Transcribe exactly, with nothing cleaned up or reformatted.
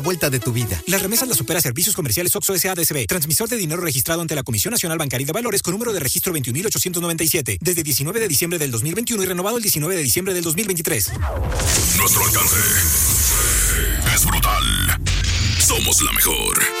Vuelta de tu vida. Las remesas las opera Servicios Comerciales Oxxo S A de C B, transmisor de dinero registrado ante la Comisión Nacional Bancaria y de Valores con número de registro veintiún mil ochocientos noventa y siete, desde diecinueve de diciembre del dos mil veintiuno y renovado el diecinueve de diciembre del dos mil veintitrés. Nuestro alcance es brutal. Somos la mejor.